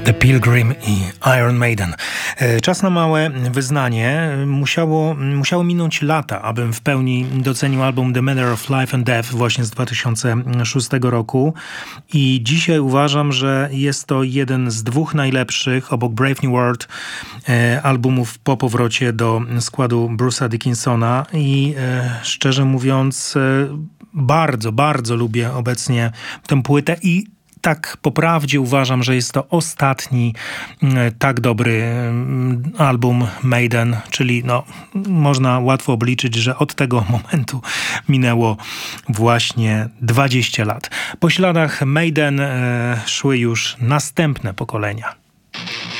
The Pilgrim i Iron Maiden. Czas na małe wyznanie. Musiało minąć lata, abym w pełni docenił album The Matter of Life and Death właśnie z 2006 roku. I dzisiaj uważam, że jest to jeden z dwóch najlepszych, obok Brave New World, albumów po powrocie do składu Bruce'a Dickinsona. I szczerze mówiąc, bardzo, bardzo lubię obecnie tę płytę i tak po prawdzie uważam, że jest to ostatni tak dobry album Maiden, czyli można łatwo obliczyć, że od tego momentu minęło właśnie 20 lat. Po śladach Maiden szły już następne pokolenia.